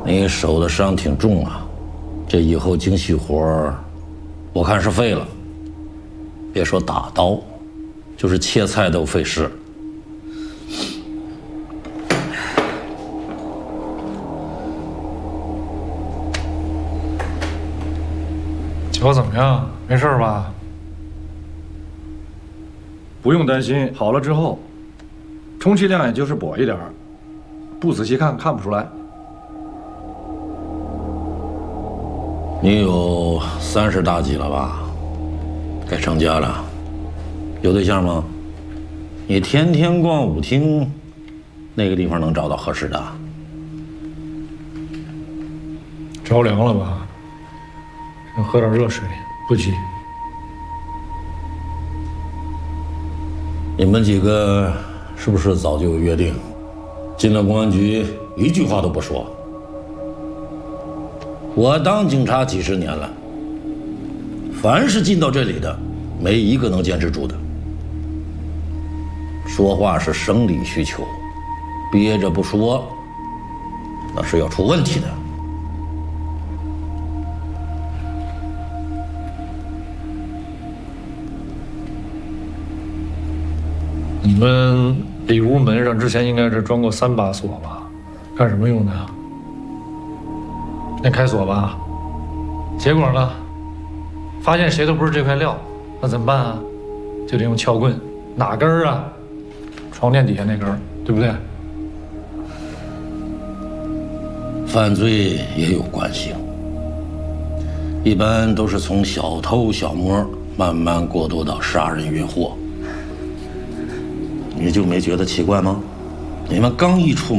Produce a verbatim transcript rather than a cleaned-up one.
你手的伤挺重啊，这以后精细活儿，我看是废了。别说打刀，就是切菜都费事。 脚怎么样？没事吧？ 不用担心，好了之后，充其量也就是跛一点儿，不仔细看看不出来。 你有三十大几了吧？该成家了，有对象吗？你天天逛舞厅，那个地方能找到合适的？ 着凉了吧？先喝点热水，不急。 你们几个是不是早就有约定，进了公安局一句话都不说？我当警察几十年了，凡是进到这里的，没一个能坚持住的。说话是生理需求，憋着不说，那是要出问题的。 你们里屋门上之前应该是装过三把锁吧？干什么用的呀？那开锁吧。结果呢？发现谁都不是这块料，那怎么办啊？就得用撬棍，哪根儿啊？床垫底下那根儿，对不对？ 犯罪也有惯性，一般都是从小偷小摸慢慢过渡到杀人越货。你就没觉得奇怪吗？你们刚一出门